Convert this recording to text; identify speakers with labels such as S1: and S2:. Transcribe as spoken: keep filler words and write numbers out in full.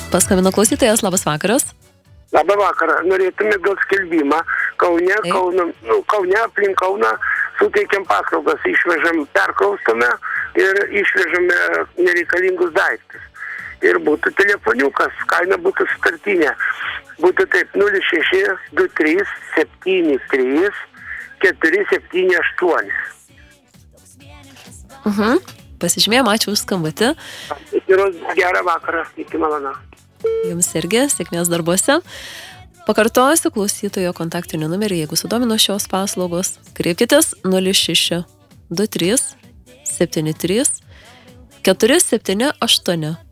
S1: Paskambino klausytojas, labas vakaras.
S2: Labą vakarą. Norėtume gauti skelbimą. Kaune, Kauno, nu, Kaune, aplink Kauną suteikiam paslaugas. Išvežam, perkraustome ir išvežame nereikalingus daiktus. Ir būtų telefoniukas, kaina būtų sutartinė. Būtų taip nulis šeši du trys septyni trys keturi septyni aštuoni.
S1: Mhm. Pasižymėjom, ačiū už skambutį.
S2: Gerą vakarą, iki malona.
S1: Jums irgi, sėkmės darbuose. Pakartosiu klausytojo kontaktinį numerį, jeigu sudomino šios paslaugos. Kreipkitės nulis šeši du trys septyni trys keturi septyni aštuoni.